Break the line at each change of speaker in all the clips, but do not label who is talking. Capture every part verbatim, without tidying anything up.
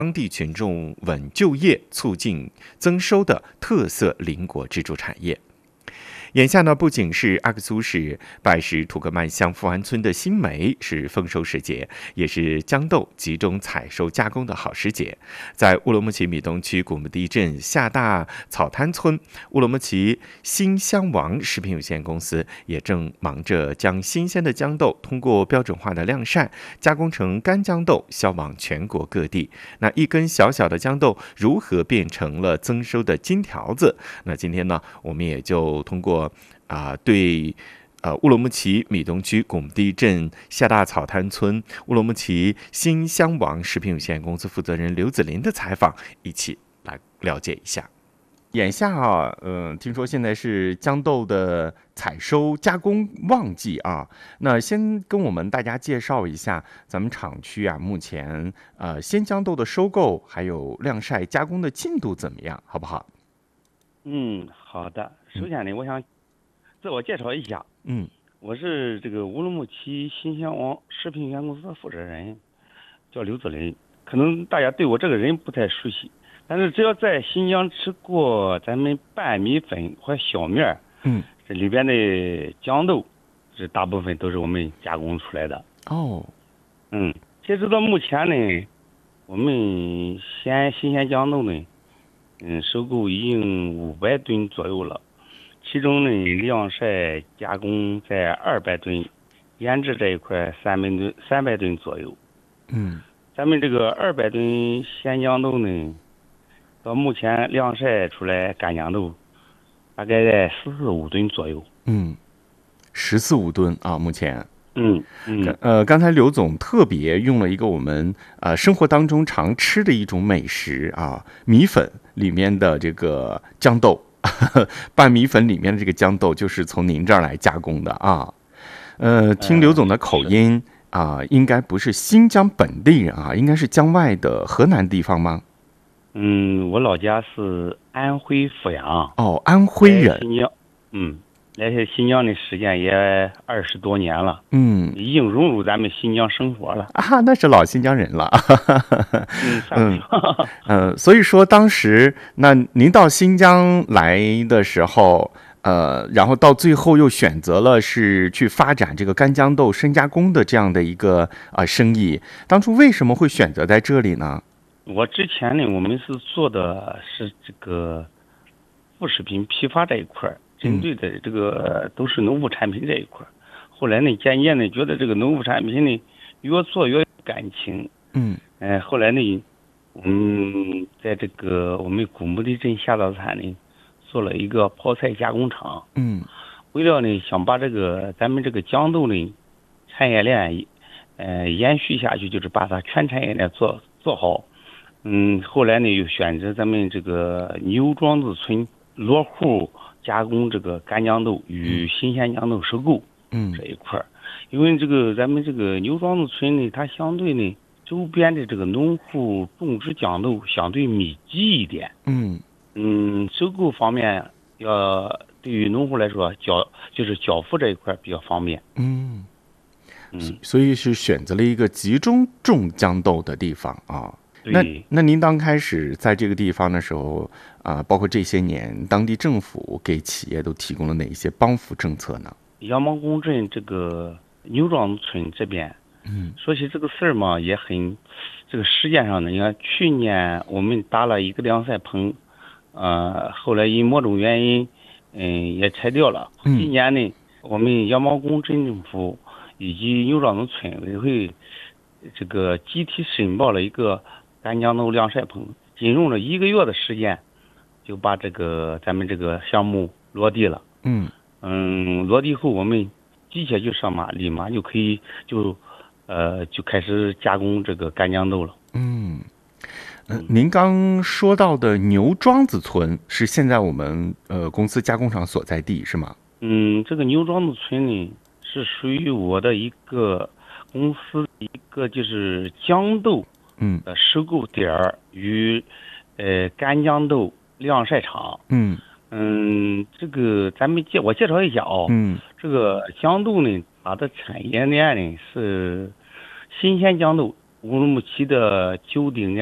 当地群众稳就业、促进增收的特色邻国支柱产业。眼下呢，不仅是阿克苏市拜石土克曼乡富安村的新梅是丰收时节，也是豇豆集中采收加工的好时节。在乌鲁木齐米东区古木地镇下大草滩村，乌鲁木齐新乡王食品有限公司也正忙着将新鲜的豇豆通过标准化的晾晒，加工成干豇豆，销往全国各地。那一根小小的豇豆如何变成了增收的金条子？那今天呢，我们也就通过啊、呃，对，呃，乌鲁木齐米东区古木地镇下大草滩村乌鲁木齐新乡王食品有限公司负责人刘子林的采访，一起来了解一下。眼下啊，嗯、呃，听说现在是豇豆的采收加工旺季啊。那先跟我们大家介绍一下咱们厂区啊，目前呃鲜豇豆的收购还有晾晒加工的进度怎么样，好不好？
嗯，好的。首先呢，我想自我介绍一下。
嗯，
我是这个乌鲁木齐新乡王食品有限公司的负责人，叫刘子林。可能大家对我这个人不太熟悉，但是只要在新疆吃过咱们拌米粉或小面，
嗯，
这里边的豇豆，这大部分都是我们加工出来的。
哦，
嗯，截止到目前呢，我们鲜新鲜豇豆呢。嗯，收购已经五百吨左右了，其中呢晾晒加工在二百吨，腌制这一块三百吨三百吨左右。
嗯，
咱们这个二百吨鲜豇豆呢，到目前晾晒出来干豇豆，大概在十四五吨左右。
嗯，十四五吨啊，目前。
嗯嗯，
呃，刚才刘总特别用了一个我们呃生活当中常吃的一种美食啊，米粉里面的这个豇豆，拌米粉里面的这个豇豆就是从您这儿来加工的啊。呃，听刘总的口音啊、呃，应该不是新疆本地人啊，应该是疆外的河南地方吗？
嗯，我老家是安徽阜阳。
哦，安徽人。
新疆，嗯。来新疆的时间也二十多年了，
嗯，
已经融入咱们新疆生活了
啊，那是老新疆人了。
嗯嗯
呃，所以说当时那您到新疆来的时候，呃，然后到最后又选择了是去发展这个干豇豆深加工的这样的一个啊、呃、生意，当初为什么会选择在这里呢？
我之前呢，我们是做的是这个副食品批发这一块。针对的这个都是农副产品这一块，后来呢，渐渐的觉得这个农副产品呢越做越有感情，
嗯，
呃，后来呢，嗯，在这个我们古木地镇下稻滩呢，做了一个泡菜加工厂，
嗯，
为了呢想把这个咱们这个豇豆呢产业链，呃，延续下去，就是把它全产业链做做好，嗯，后来呢又选择咱们这个牛庄子村落户。加工这个干豇豆与新鲜豇豆收购，
嗯，
这一块儿，因为这个咱们这个牛庄子村呢，它相对呢周边的这个农户种植豇豆相对密集一点，
嗯
嗯，收购方面要对于农户来说交就是交付这一块比较方便，
嗯
嗯，
所以是选择了一个集中种豇豆的地方啊。那那您刚开始在这个地方的时候啊、呃，包括这些年，当地政府给企业都提供了哪一些帮扶政策呢？
杨芒公镇这个牛庄村这边，
嗯，
说起这个事儿嘛，也很，这个时间上呢，你看去年我们搭了一个晾晒棚，呃，后来因某种原因，嗯，也拆掉了。
嗯、
今年呢，我们杨芒公镇政府以及牛庄子村委会，这个集体申报了一个干豇豆晾晒棚，仅用了一个月的时间，就把这个咱们这个项目落地了。
嗯
嗯，落地后我们机械就上马，立马就可以就呃就开始加工这个干豇豆了。
嗯，呃、您刚说到的牛庄子村是现在我们呃公司加工厂所在地是吗？
嗯，这个牛庄子村呢是属于我的一个公司一个就是豇豆。
嗯，
的收购点儿与呃干豇豆晾晒场。
嗯
嗯，这个咱们介我介绍一下哦。
嗯，
这个豇豆呢，它的产业链呢是新鲜豇豆，乌鲁木齐的九鼎呀、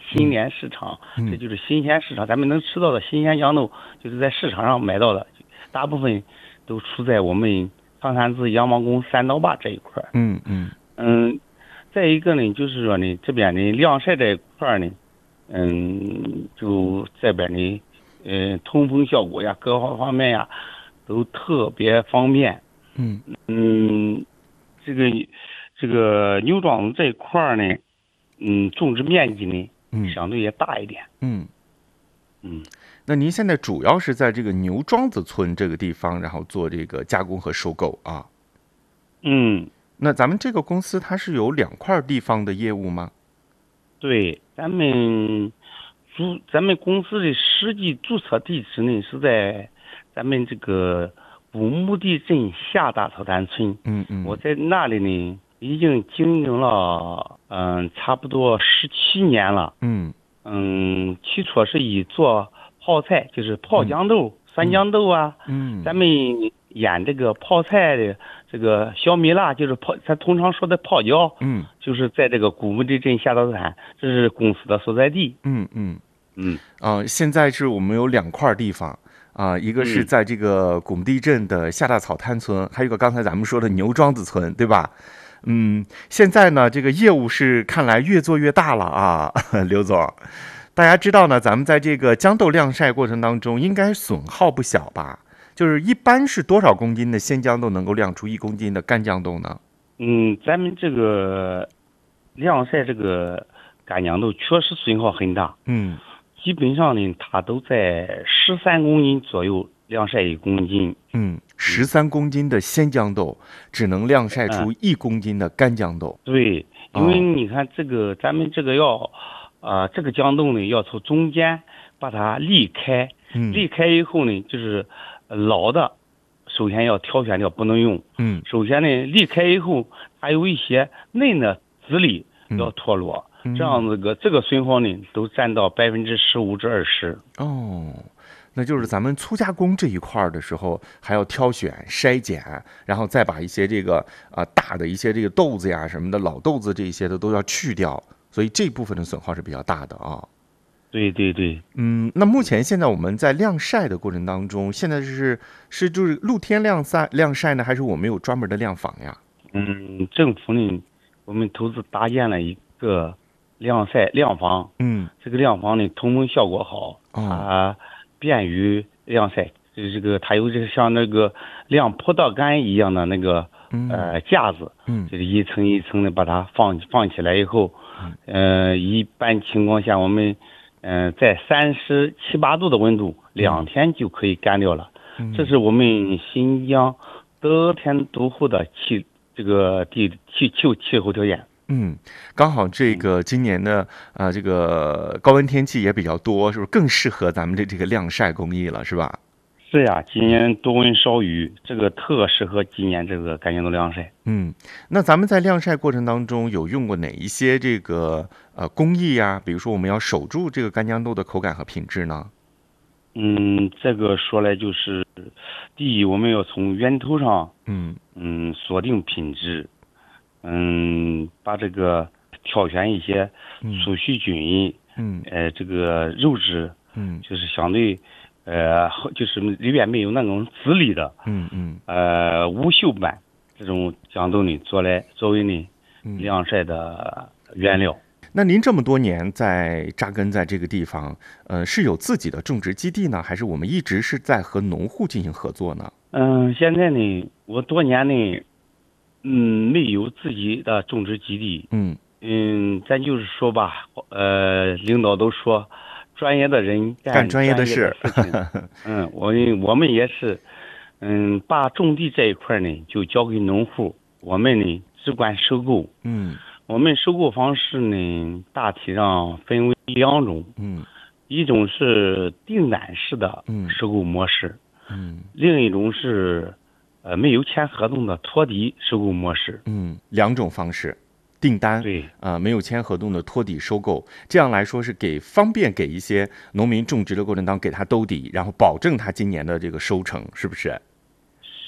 新联市场，
嗯、
这就是新鲜市场。咱们能吃到的新鲜豇豆，就是在市场上买到的，大部分都出在我们唐山市杨王宫三道坝这一块。
嗯嗯
嗯，再一个呢，就是说呢，这边的晾晒这一块呢，嗯，就这边呢，嗯，通风效果呀，各方方面呀，都特别方便。
嗯
嗯，这个这个牛庄子这一块呢，嗯，种植面积呢，
嗯
相对也大一点。
嗯。
嗯，
那您现在主要是在这个牛庄子村这个地方，然后做这个加工和收购啊？
嗯，
那咱们这个公司它是有两块地方的业务吗？
对，咱们注咱们公司的实际注册地址呢是在咱们这个古墓地镇下大草滩村。
嗯嗯，
我在那里呢已经经营了嗯差不多十七年了。
嗯
嗯，起初是以做泡菜，就是泡豇豆、酸豇豆啊。
嗯，
咱们腌这个泡菜的这个小米辣，就是泡，咱通常说的泡椒。
嗯，
就是在这个古墓地镇下稻滩，这是公司的所在地。
嗯嗯
嗯
啊、呃，现在是我们有两块地方啊、呃，一个是在这个古墓地镇的下大草滩村，还有一个刚才咱们说的牛庄子村，对吧？嗯，现在呢，这个业务是看来越做越大了啊，刘总。大家知道呢，咱们在这个豇豆晾晒过程当中，应该损耗不小吧？就是一般是多少公斤的鲜豇豆能够晾出一公斤的干豇豆呢？
嗯，咱们这个晾晒这个干豇豆确实损耗很大。
嗯，
基本上呢，它都在十三公斤左右晾晒一公斤。
嗯，十三公斤的鲜豇豆只能晾晒出一公斤的干豇豆。
对，因为你看这个，咱们这个要，呃，这个豇豆呢，要从中间把它沥开，
嗯，
沥开以后呢，就是老的，首先要挑选掉，不能用。
嗯，
首先呢，沥开以后，还有一些嫩的籽粒要脱落，
嗯、
这样子个这个损耗呢，都占到百分之十五至二十。
哦。那就是咱们粗加工这一块的时候，还要挑选、筛检，然后再把一些这个啊、呃、大的一些这个豆子呀什么的老豆子这些的都要去掉，所以这部分的损耗是比较大的啊。
对对对，
嗯，那目前现在我们在晾晒的过程当中，现在是是就是露天晾晒晾晒呢，还是我们有专门的晾房呀？
嗯，政府呢，我们投资搭建了一个晾晒晾房。
嗯，
这个晾房呢，通风效果好，
哦、
啊。便于晾晒，就是这个它有这个像那个晾葡萄干一样的那个、嗯、呃架子，
嗯，
就是一层一层的把它放放起来以后，嗯、呃，一般情况下我们嗯、呃、在三十七八度的温度，两天就可以干掉了。嗯、这是我们新疆得天独厚的气这个地气气气候条件。
嗯，刚好这个今年的呃这个高温天气也比较多，是不是更适合咱们的这个晾晒工艺了，是吧？
是呀，今年多温少雨，这个特适合今年这个干豇豆晾晒。
嗯，那咱们在晾晒过程当中有用过哪一些这个呃工艺呀？比如说我们要守住这个干豇豆的口感和品质呢？
嗯，这个说来就是，第一，我们要从源头上，
嗯
嗯，锁定品质。嗯，把这个挑选一些粗细均匀，
嗯，
呃，这个肉质，
嗯，
就是相对，呃，就是里边没有那种籽粒的，
嗯嗯，
呃，无锈斑这种豇豆呢，做来作为呢晾晒的原料。
那您这么多年在扎根在这个地方，呃，是有自己的种植基地呢，还是我们一直是在和农户进行合作呢？
嗯，现在呢，我多年呢。嗯，没有自己的种植基地。
嗯
嗯，咱就是说吧，呃，领导都说，专业的人干,
干专业的事。
嗯，我我们也是，嗯，把种地这一块呢，就交给农户，我们呢只管收购。
嗯，
我们收购方式呢，大体上分为两种。
嗯，
一种是订单式的收购模式。
嗯，
另一种是。呃，没有签合同的托底收购模式，
嗯，两种方式，订单，
对，
啊、呃，没有签合同的托底收购，这样来说是给方便给一些农民种植的过程当中给他兜底，然后保证他今年的这个收成，是不是？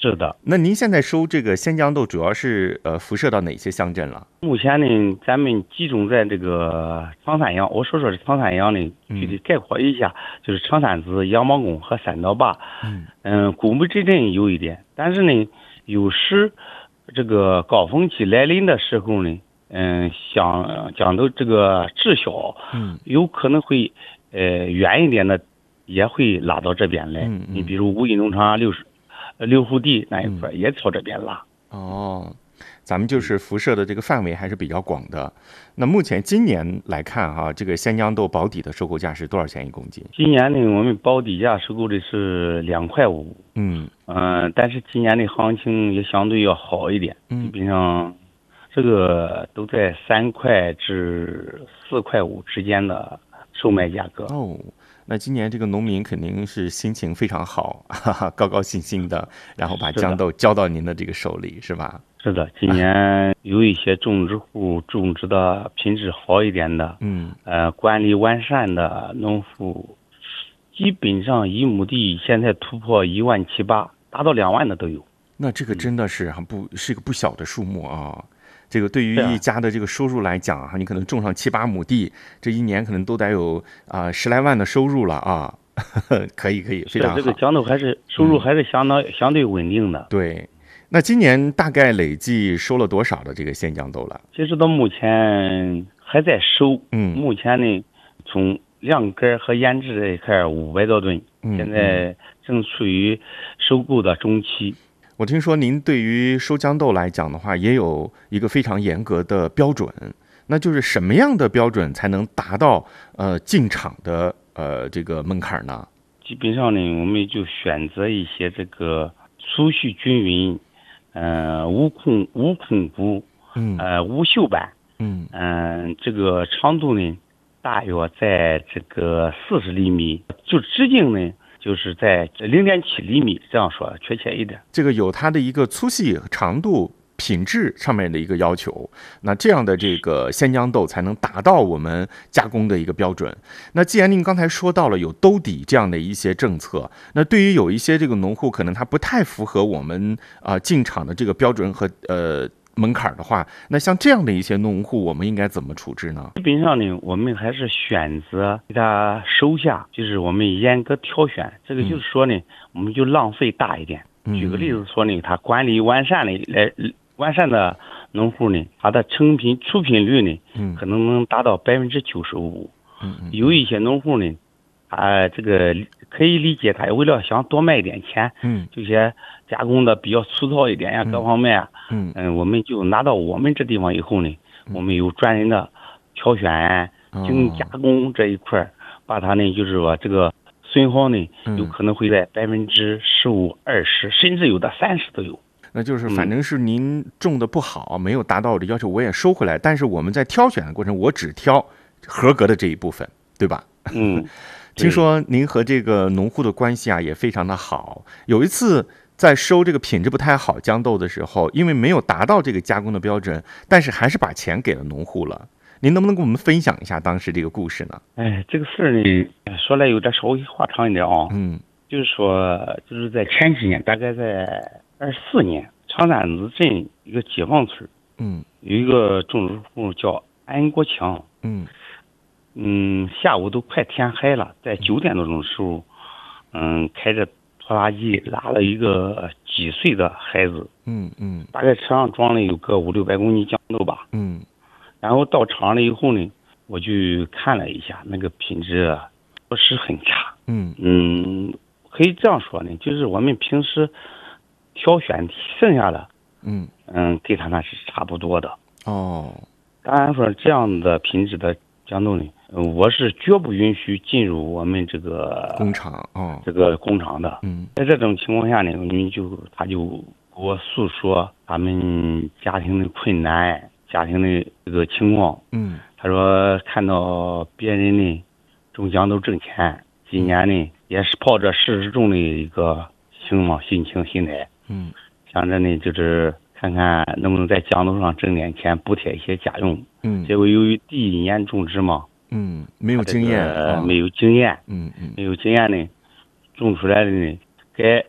是的。
那您现在收这个鲜豇豆，主要是呃辐射到哪些乡镇了？
目前呢，咱们集中在这个长三阳。我说说这长三阳呢，具体概括一下，嗯、就是长三子、杨毛宫和三道坝。嗯嗯，古木这镇有一点，但是呢，有时这个高峰期来临的时候呢，嗯，想讲到这个滞销，嗯，有可能会呃远一点的也会拉到这边来。嗯嗯、你比如五一农场、六十六户地那一块、嗯、也朝这边拉。
哦。咱们就是辐射的这个范围还是比较广的。那目前今年来看哈、啊，这个鲜豇豆保底的收购价是多少钱一公斤？
今年呢，我们保底价收购的是两块五。嗯嗯、呃，但是今年的行情也相对要好一点，基本上这个都在三块至四块五之间的售卖价格。
哦。那今年这个农民肯定是心情非常好，哈哈，高高兴兴的，然后把豇豆交到您的这个手里，是吧？
是的，今年有一些种植户种植的品质好一点的，嗯，呃，管理完善的农户，基本上一亩地现在突破一万七八，达到两万的都有。
那这个真的是很不是一个不小的数目啊！这个对于一家的这个收入来讲哈，你可能种上七八亩地，这一年可能都得有啊、呃、十来万的收入了啊。可以可以，非常好。
这个豇豆还是收入还是相当、嗯、相对稳定的。
对，那今年大概累计收了多少的这个鲜豇豆了？
其实到目前还在收，嗯，目前呢，从晾干和腌制这一块五百多吨，嗯，现在正处于收购的中期。
我听说您对于收豇豆来讲的话，也有一个非常严格的标准，那就是什么样的标准才能达到呃进场的呃这个门槛呢？
基本上呢，我们就选择一些这个粗细均匀，呃无孔无孔骨，嗯，呃无锈板，嗯嗯、呃，这个长度呢大约在这个四十厘米，就直径呢。就是在零点七厘米，这样说确切一点。
这个有它的一个粗细、长度、品质上面的一个要求，那这样的这个鲜豇豆才能达到我们加工的一个标准。那既然您刚才说到了有兜底这样的一些政策，那对于有一些这个农户可能他不太符合我们啊、呃、进场的这个标准和呃。门槛的话，那像这样的一些农户，我们应该怎么处置呢？
基本上呢，我们还是选择给他收下，就是我们严格挑选。这个就是说呢，嗯、我们就浪费大一点。举个例子说呢，他管理完善的来完善的农户呢，他的成品出品率呢，嗯、可能能达到百分之九十五。有一些农户呢，他这个可以理解，他为了想多卖一点钱，嗯，这些加工的比较粗糙一点呀，各方面啊。嗯嗯，我们就拿到我们这地方以后呢，我们有专人的挑选、精加工这一块，把它呢就是说这个损耗呢，有可能会在百分之十五、二十，甚至有的三十都有。
那就是反正是您种的不好，没有达到我的要求，我也收回来。但是我们在挑选的过程，我只挑合格的这一部分，对吧？
嗯，
听说您和这个农户的关系啊也非常的好，有一次。在收这个品质不太好豇豆的时候，因为没有达到这个加工的标准，但是还是把钱给了农户了。您能不能跟我们分享一下当时这个故事呢？
哎，这个事儿呢，说来有点稍微话长一点啊。嗯，就是说，就是在前几年，大概在二四年，长三子镇一个解放村，嗯，有一个种植户叫安国强，嗯嗯，下午都快天黑了，在九点多钟的时候，嗯，开着。拖拉机拉了一个几岁的孩子，嗯嗯，大概车上装了有个五六百公斤豇豆吧，嗯，然后到场了以后呢，我就看了一下，那个品质不是很差，嗯嗯，可以这样说呢，就是我们平时挑选剩下的，嗯嗯，跟他那是差不多的。哦，当然说这样的品质的豇豆呢。我是绝不允许进入我们这个
工厂哦，
这个工厂的。嗯，在这种情况下呢，我们就他就给我诉说他们家庭的困难、家庭的这个情况。嗯，他说看到别人呢种豇豆挣钱，今年呢也是抱着试试种的一个情况、心情、心态。嗯，想着呢就是看看能不能在豇豆上挣点钱，补贴一些家用。嗯，结果由于第一年种植嘛。
嗯，没有经验，
呃，没有经验，嗯嗯，没有经验呢，种出来的呢，该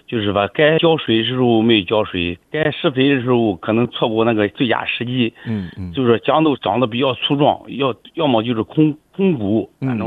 就是说该浇水的时候没有浇水，该施肥的时候可能错过那个最佳时机。
嗯嗯，
就是说豇豆长得比较粗壮，要要么就是空空谷，
嗯